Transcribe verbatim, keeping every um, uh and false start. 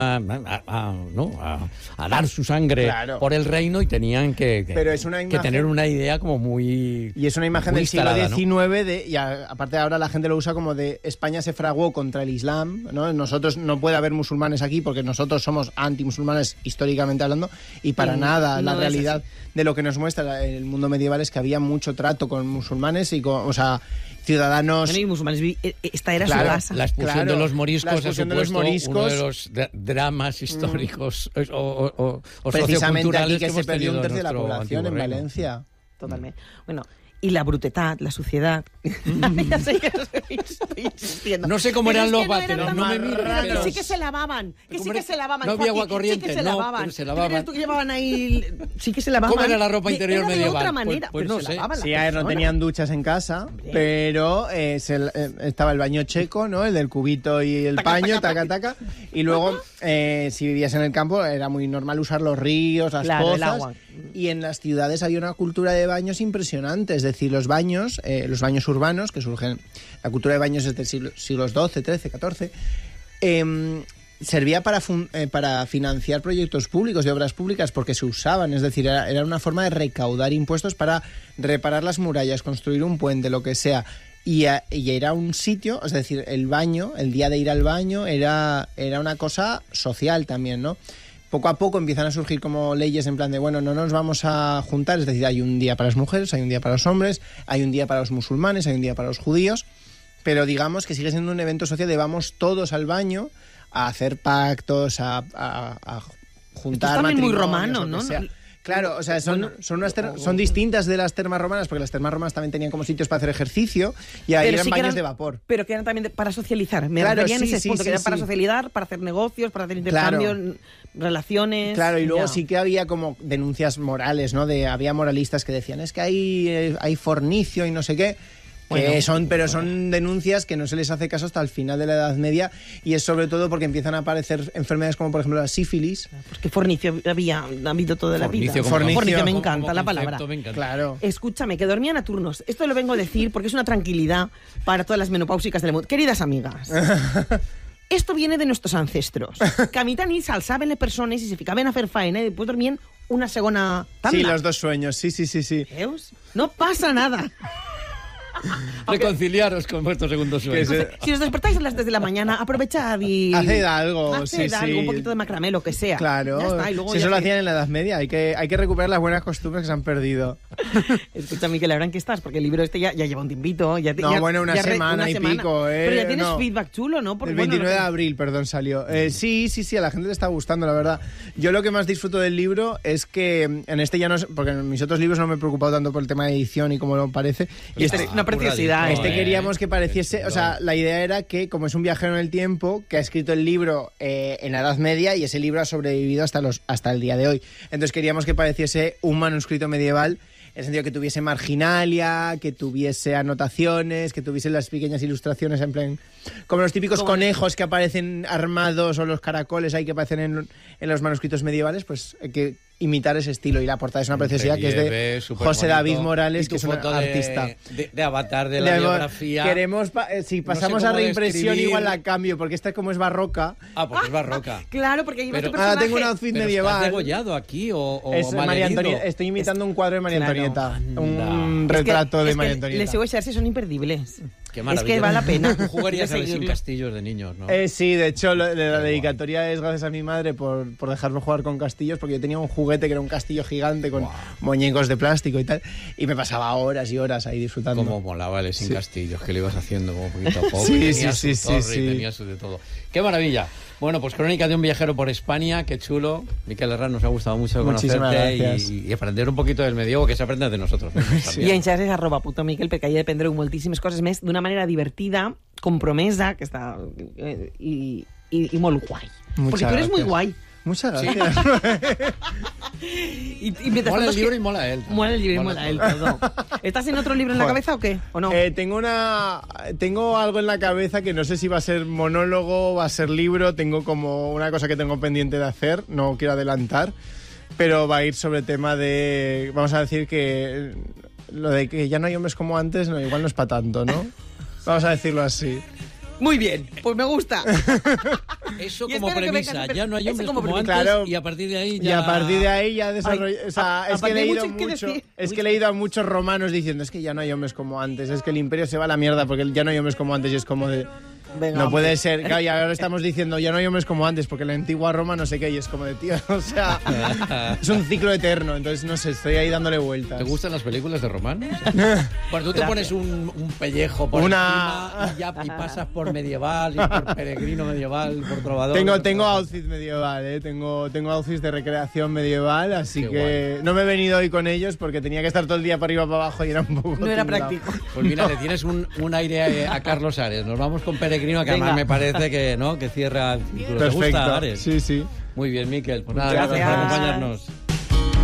A, a, a, ¿no? a, a dar su sangre claro. por el reino y tenían que, que, Pero es una imagen, que tener una idea como muy... Y es una imagen del siglo diecinueve, ¿no? de, y a, aparte ahora la gente lo usa como de España se fraguó contra el Islam, ¿no? Nosotros no puede haber musulmanes aquí porque nosotros somos antimusulmanes históricamente hablando y para sí, nada no la realidad de lo que nos muestra el mundo medieval es que había mucho trato con musulmanes y con, o sea, ciudadanos... Bueno, y musulmanes, esta era claro, su casa. La expulsión claro, de los moriscos es de los moriscos, uno de los dramas históricos mm. o, o, o precisamente aquí que, que se perdió un tercio de la población en reino. Valencia. Totalmente. Bueno, y la brutetat, la suciedad. Ya sé que estoy insistiendo. No sé cómo pero eran es los no váteres, no, no me mires. Pero que sí que se lavaban, que sí que se lavaban. No había agua corriente, sí que se no, lavaban. pero se lavaban. Tú que llevaban ahí, sí que se lavaban. ¿Cómo era la ropa interior era medieval? De otra manera, pues, pues pero no se sé. lavaban Sí, a ver, no tenían duchas en casa, Hombre. pero eh, se, eh, estaba el baño checo, ¿no? El del cubito y el taca, paño, taca, taca. taca. Y luego, eh, si vivías en el campo, era muy normal usar los ríos, las claro, pozas. El agua. Y en las ciudades había una cultura de baños impresionante. Es decir, los baños, eh, los baños urbanos, que surgen, la cultura de baños es del siglo, siglos doce, trece, catorce, eh, servía para, fun, eh, para financiar proyectos públicos y obras públicas porque se usaban, es decir, era, era una forma de recaudar impuestos para reparar las murallas, construir un puente, lo que sea. Y, a, y era un sitio, es decir, el baño, el día de ir al baño era, era una cosa social también, ¿no? Poco a poco empiezan a surgir como leyes en plan de, bueno, no nos vamos a juntar, es decir, hay un día para las mujeres, hay un día para los hombres, hay un día para los musulmanes, hay un día para los judíos, pero digamos que sigue siendo un evento social de vamos todos al baño a hacer pactos, a, a, a juntar matrimonios. Es muy romano, ¿no? Sea. Claro, o sea, son, son, unas ter- son distintas de las termas romanas, porque las termas romanas también tenían como sitios para hacer ejercicio y ahí pero eran sí baños eran, de vapor. Pero que eran también de, para socializar. Me claro, refería sí, en ese sí, punto, sí, que eran sí. para socializar, para hacer negocios, para hacer intercambios, claro. relaciones... Claro, y luego ya. sí que había como denuncias morales, ¿no? De había moralistas que decían, es que hay, hay fornicio y no sé qué... Que bueno, son, pero son denuncias que no se les hace caso hasta el final de la Edad Media y es sobre todo porque empiezan a aparecer enfermedades como por ejemplo la sífilis. Porque fornicio había ha habido toda la fornicio, vida. Como fornicio, fornicio me como, encanta como la concepto, palabra. Me encanta. Claro. Escúchame, que dormían a turnos. Esto lo vengo a decir porque es una tranquilidad para todas las menopáusicas del mundo. Queridas amigas, esto viene de nuestros ancestros. Que a mitad ni s'alçaven les persones i se ficaven a fer faena i després dormien una segona tanda. Sí, los dos sueños, sí, sí, sí, sí. ¿Veus? No pasa nada. Reconciliaros con vuestro segundo sueño. Se... Si os despertáis a las tres de la mañana, aprovechad y... Haced algo, Haced sí, algo, sí. un poquito de macramé, lo que sea. Claro, ya está, y luego si ya eso lo que... hacían en la Edad Media, hay que, hay que recuperar las buenas costumbres que se han perdido. Escucha, Miquel, ahora en qué estás, porque el libro este ya, ya lleva un tiempito. Ya, no, ya, bueno, una, ya semana una y semana. pico, ¿eh? Pero ya tienes no. feedback chulo, ¿no? Porque, el veintinueve bueno, de abril, perdón, salió. Eh, sí, sí, sí, a la gente le está gustando, la verdad. Yo lo que más disfruto del libro es que en este ya no es... Porque en mis otros libros no me he preocupado tanto por el tema de edición y cómo lo parece. Y este, este, una preciosidad. Este eh. queríamos que pareciese... O sea, la idea era que, como es un viajero en el tiempo, que ha escrito el libro eh, en la Edad Media y ese libro ha sobrevivido hasta, los, hasta el día de hoy. Entonces queríamos que pareciese un manuscrito medieval en el sentido que tuviese marginalia, que tuviese anotaciones, que tuviese las pequeñas ilustraciones en plan... Como los típicos ¿Cómo? conejos que aparecen armados o los caracoles ahí que aparecen en, en los manuscritos medievales, pues hay que imitar ese estilo. Y la portada es una preciosidad que es de José bonito. David Morales, que es un artista. De, de, de avatar de la de, biografía. Queremos, pa eh, si pasamos no sé a reimpresión igual la cambio, porque esta como es barroca. Ah, porque es barroca. Claro, porque lleva pero, este personaje. Ah, tengo un outfit pero medieval. ¿Estás degollado aquí o, o es María Antonieta, estoy imitando es, un cuadro de María claro, Antonieta. Anda. Un retrato es que, de es María que Antonieta. Les sigo echarse son imperdibles. Qué maravilla. Es que vale la pena. Tú jugarías a ver sin castillos de niños, ¿no? Eh, sí, de hecho, lo, la Qué dedicatoria guay. Es gracias a mi madre por, por dejarme jugar con castillos, porque yo tenía un juguete que era un castillo gigante con wow. muñecos de plástico y tal, y me pasaba horas y horas ahí disfrutando. Como molaba el sin sí. castillos, que lo ibas haciendo poquito a poco. Sí, tenía sí, su sí, torre sí, y sí. tenía su de todo. ¡Qué maravilla! Bueno, pues Crónica de un viajero por España, qué chulo. Miquel Herrán, nos ha gustado mucho conocerte y, y aprender un poquito del medievo, que se aprende de nosotros. Sí. I en xarxes arroba puto Miquel, perquè hi aprendreu moltíssimes coses més d'una manera divertida, compromesa, que està, eh, i, i, i molt guai. Muchas Perquè tu eres gracias. muy guai. Muchas gracias. y, y mola el libro que... y mola él. Mola el libro y mola él todo. ¿Estás en otro libro en la Joder. cabeza o qué? ¿O no? Eh, tengo una, tengo algo en la cabeza que no sé si va a ser monólogo, va a ser libro. Tengo como una cosa que tengo pendiente de hacer, no quiero adelantar, pero va a ir sobre el tema de, vamos a decir que lo de que ya no hay hombres como antes, no, igual no es para tanto, ¿no? Vamos a decirlo así. Muy bien, pues me gusta. Eso como premisa, ya no hay hombres como, como antes, claro, y a partir de ahí ya... Y a partir de ahí ya desarrollé... O sea, a, es a que he leído mucho, mucho... Que es que he leído a muchos romanos diciendo, es que ya no hay hombres como antes, es que el imperio se va a la mierda porque ya no hay hombres como antes y es como de... Venga, no hombre. Puede ser, claro, y ahora estamos diciendo ya no hay hombres como antes porque la antigua Roma no sé qué y es como de tío, o sea, es un ciclo eterno, entonces no sé, estoy ahí dándole vueltas. ¿Te gustan las películas de romanos? Bueno, tú te pones un, un pellejo por Una... encima y, ya, y pasas por medieval y por peregrino medieval, por trovador. Tengo, tengo outfit medieval, ¿eh? tengo, tengo outfits de recreación medieval, así qué que guay. No me he venido hoy con ellos porque tenía que estar todo el día para arriba para abajo y era un poco... No era práctico. Pues mira, le tienes un, un aire a Carlos Ares, nos vamos con peregrino. Que Venga. Además me parece que, ¿no? que cierra el círculo. Perfecto. ¿Te gusta, Ares? Sí, sí. Muy bien, Miquel. Pues nada, gracias, gracias por acompañarnos.